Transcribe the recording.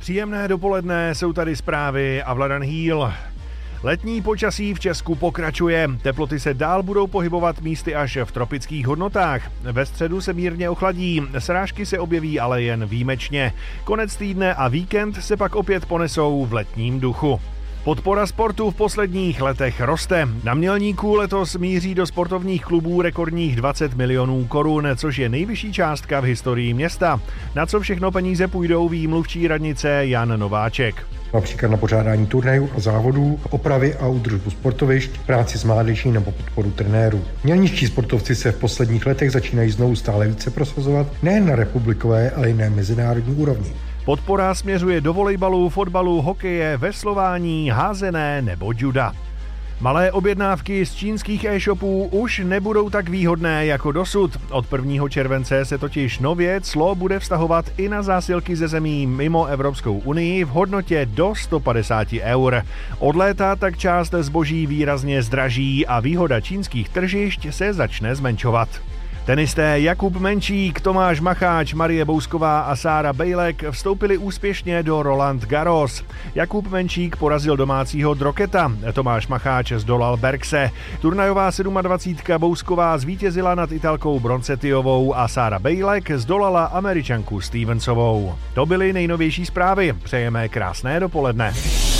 Příjemné dopoledne, jsou tady zprávy a Vladan Hýl. Letní počasí v Česku pokračuje. Teploty se dál budou pohybovat místy až v tropických hodnotách. Ve středu se mírně ochladí, srážky se objeví ale jen výjimečně. Konec týdne a víkend se pak opět ponesou v letním duchu. Podpora sportu v posledních letech roste. Na Mělníku letos míří do sportovních klubů rekordních 20 milionů korun, což je nejvyšší částka v historii města. Na co všechno peníze půjdou, ví mluvčí radnice Jan Nováček. Například na pořádání turnajů a závodů, opravy a údržbu sportovišť, práci s mládeží nebo podporu trenérů. Mělničtí sportovci se v posledních letech začínají znovu stále více prosazovat nejen na republikové, ale i na mezinárodní úrovni. Podpora směřuje do volejbalu, fotbalu, hokeje, veslování, házené nebo juda. Malé objednávky z čínských e-shopů už nebudou tak výhodné jako dosud. Od 1. července se totiž nově clo bude vztahovat i na zásilky ze zemí mimo Evropskou unii v hodnotě do 150 eur. Od léta tak část zboží výrazně zdraží a výhoda čínských tržišť se začne zmenšovat. Tenisté Jakub Menčík, Tomáš Macháč, Marie Bousková a Sára Bejlek vstoupili úspěšně do Roland Garros. Jakub Menčík porazil domácího Droketa, Tomáš Macháč zdolal Bergse. Turnajová 27. Bousková zvítězila nad Italkou Bronzetiovou a Sára Bejlek zdolala Američanku Stevensovou. To byly nejnovější zprávy. Přejeme krásné dopoledne.